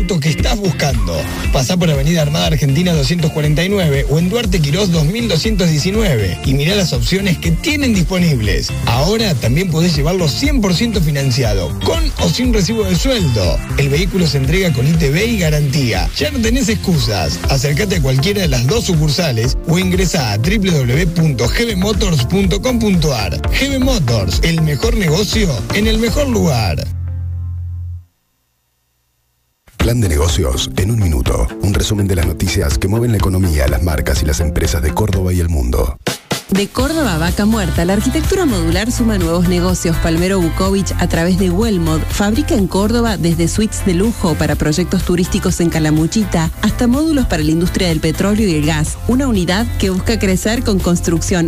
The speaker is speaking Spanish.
auto que estás buscando. Pasá por Avenida Armada Argentina 249 o en Duarte Quirós 2219 y mirá las opciones que tienen disponibles. Ahora también podés llevarlo 100% financiado, con o sin recibo de sueldo. El vehículo se entrega con ITV y garantía. Ya no tenés excusas. Acércate a cualquiera de las 2 sucursales o ingresá a www.gbmotors.com.ar. GB Motors, el mejor negocio en el mejor lugar. Plan de negocios en un minuto. Un resumen de las noticias que mueven la economía, las marcas y las empresas de Córdoba y el mundo. De Córdoba a Vaca Muerta, la arquitectura modular suma nuevos negocios. Palmero Bukovic, a través de Wellmod, fabrica en Córdoba desde suites de lujo para proyectos turísticos en Calamuchita hasta módulos para la industria del petróleo y el gas. Una unidad que busca crecer con construcción